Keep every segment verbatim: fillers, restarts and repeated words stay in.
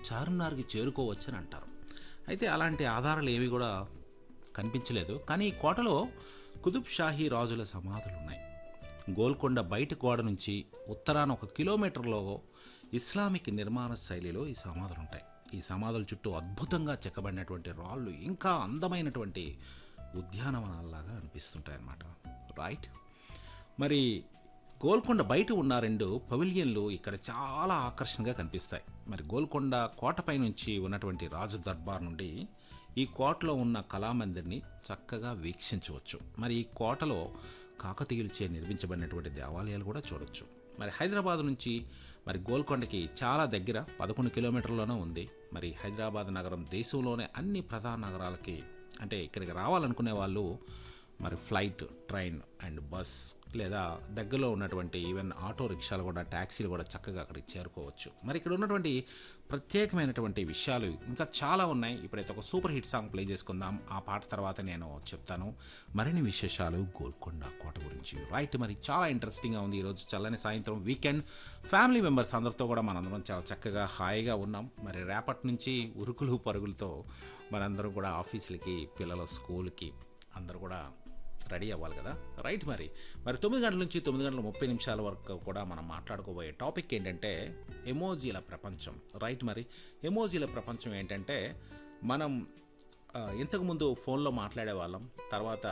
చార్మినార్కి చేరుకోవచ్చని అంటారు. అయితే అలాంటి ఆధారాలు ఏవి కూడా కనిపించలేదు. కానీ ఈ కోటలో కుతుబ్ షాహీ రాజుల సమాధులు ఉన్నాయి. గోల్కొండ బయటి గోడ నుంచి ఉత్తరాన ఒక కిలోమీటర్లో ఇస్లామిక్ నిర్మాణ శైలిలో ఈ సమాధులు ఉంటాయి. ఈ సమాధుల చుట్టూ అద్భుతంగా చెక్కబడినటువంటి రాళ్ళు ఇంకా అందమైనటువంటి ఉద్యానవనాల్లాగా అనిపిస్తుంటాయి అన్నమాట. రైట్. మరి గోల్కొండ బయట ఉన్న రెండు పవిలియన్లు ఇక్కడ చాలా ఆకర్షణగా కనిపిస్తాయి. మరి గోల్కొండ కోటపై నుంచి ఉన్నటువంటి రాజు దర్బార్ నుండి ఈ కోటలో ఉన్న కళామందిర్ని చక్కగా వీక్షించవచ్చు. మరి ఈ కోటలో కాకతీయులచే నిర్మించబడినటువంటి దేవాలయాలు కూడా చూడొచ్చు. మరి హైదరాబాద్ నుంచి మరి గోల్కొండకి చాలా దగ్గర, పదకొండు కిలోమీటర్లోనే ఉంది. మరి హైదరాబాద్ నగరం దేశంలోనే అన్ని ప్రధాన నగరాలకి, అంటే ఇక్కడికి రావాలనుకునే వాళ్ళు మరి ఫ్లైట్, ట్రైన్ అండ్ బస్ లేదా దగ్గరలో ఉన్నటువంటి ఈవెన్ ఆటో రిక్షాలు కూడా, ట్యాక్సీలు కూడా చక్కగా అక్కడికి చేరుకోవచ్చు. మరి ఇక్కడ ఉన్నటువంటి ప్రత్యేకమైనటువంటి విషయాలు ఇంకా చాలా ఉన్నాయి. ఇప్పుడైతే ఒక సూపర్ హిట్ సాంగ్ ప్లే చేసుకుందాం. ఆ పాట తర్వాత నేను చెప్తాను మరిన్ని విశేషాలు గోల్కొండ కోట గురించి. రైట్. మరి చాలా ఇంట్రెస్టింగ్గా ఉంది. ఈరోజు చల్లని సాయంత్రం వీకెండ్, ఫ్యామిలీ మెంబర్స్ అందరితో కూడా మనందరం చాలా చక్కగా హాయిగా ఉన్నాం. మరి రేపటి నుంచి ఉరుకులు పరుగులతో మనందరం కూడా ఆఫీసులకి, పిల్లల స్కూల్కి అందరూ కూడా రెడీ అవ్వాలి కదా. రైట్. మరి మరి తొమ్మిది గంటల నుంచి తొమ్మిది గంటల ముప్పై నిమిషాల వరకు కూడా మనం మాట్లాడుకోబోయే టాపిక్ ఏంటంటే ఎమోజీల ప్రపంచం. రైట్. మరి ఎమోజీల ప్రపంచం ఏంటంటే, మనం ఇంతకుముందు ఫోన్లో మాట్లాడే వాళ్ళం, తర్వాత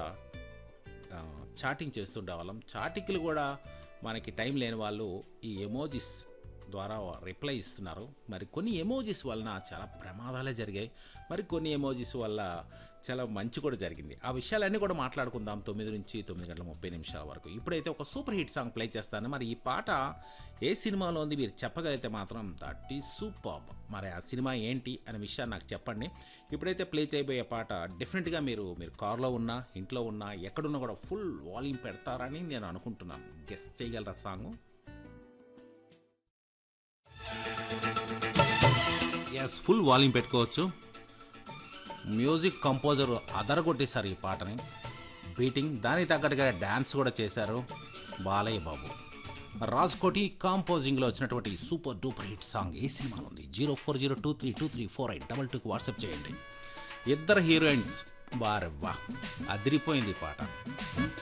చాటింగ్ చేస్తుండే వాళ్ళం. చాటింగ్లు కూడా మనకి టైం లేని వాళ్ళు ఈ ఎమోజీస్ ద్వారా రిప్లై ఇస్తున్నారు. మరి కొన్ని ఎమోజీస్ వలన చాలా ప్రమాదాలే జరిగాయి, మరి కొన్ని ఎమోజీస్ వల్ల చాలా మంచి కూడా జరిగింది. ఆ విషయాలన్నీ కూడా మాట్లాడుకుందాం తొమ్మిది నుంచి తొమ్మిది గంటల ముప్పై నిమిషాల వరకు. ఇప్పుడైతే ఒక సూపర్ హిట్ సాంగ్ ప్లే చేస్తాను. మరి ఈ పాట ఏ సినిమాలో ఉంది మీరు చెప్పగలిగితే మాత్రం దట్ ఈజ్ సూపర్. మరి ఆ సినిమా ఏంటి అనే విషయాన్ని నాకు చెప్పండి. ఇప్పుడైతే ప్లే చేయబోయే పాట డెఫినెట్గా మీరు మీరు కార్లో ఉన్నా, ఇంట్లో ఉన్నా, ఎక్కడున్నా కూడా ఫుల్ వాల్యూమ్ పెడతారని నేను అనుకుంటున్నాను. గెస్ చేయగలరా సాంగ్? ఎస్, ఫుల్ వాల్యూమ్ పెట్టుకోవచ్చు. మ్యూజిక్ కంపోజర్ అదరగొట్టేశారు ఈ పాటని. బీటింగ్ దానికి తగ్గట్టుగా డ్యాన్స్ కూడా చేశారు బాలయ్య బాబు. రాజ్ కోటి కాంపోజింగ్లో వచ్చినటువంటి సూపర్ డూపర్ హిట్ సాంగ్ ఏ సినిమాలో ఉంది? Zero four zero two three two three four eight double టూకి వాట్సాప్ చేయండి. ఇద్దరు హీరోయిన్స్ బారవ్వా, అదిరిపోయింది ఈ పాట.